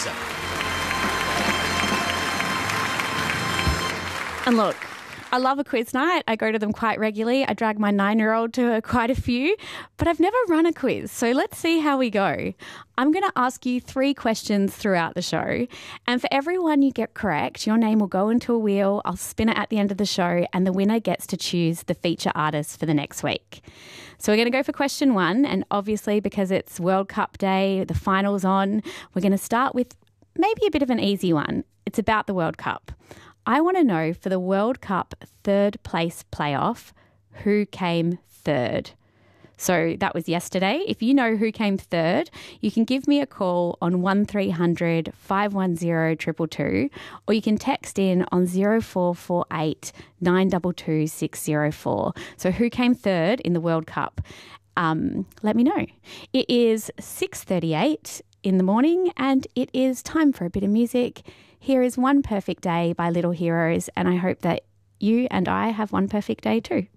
answer. And look, I love a quiz night. I go to them quite regularly. I drag my 9-year-old to quite a few, but I've never run a quiz. So let's see how we go. I'm going to ask you 3 questions throughout the show. And for every one you get correct, your name will go into a wheel. I'll spin it at the end of the show and the winner gets to choose the feature artist for the next week. So we're going to go for question 1. And obviously because it's World Cup Day, the final's on, we're going to start with maybe a bit of an easy one. It's about the World Cup. I want to know for the World Cup third place playoff, who came third? So that was yesterday. If you know who came third, you can give me a call on 1300 510 222 or you can text in on 0448 922 604. So who came third in the World Cup? Let me know. It is 6:38 in the morning and it is time for a bit of music. Here is One Perfect Day by Little Heroes, and I hope that you and I have one perfect day too.